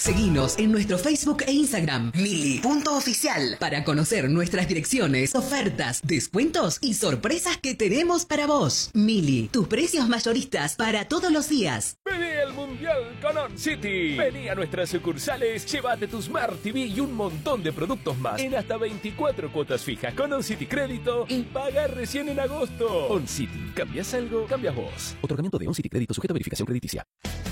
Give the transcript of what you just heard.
Seguinos en nuestro Facebook e Instagram, Mili.oficial, para conocer nuestras direcciones, ofertas, descuentos y sorpresas que tenemos para vos. Mili, tus precios mayoristas para todos los días. Vení al Mundial con On City. Vení a nuestras sucursales, llévate tu Smart TV y un montón de productos más en hasta 24 cuotas fijas con On City Crédito y paga recién en agosto. On City, ¿cambias algo? Cambias vos. Otorgamiento de On City Crédito sujeto a verificación crediticia.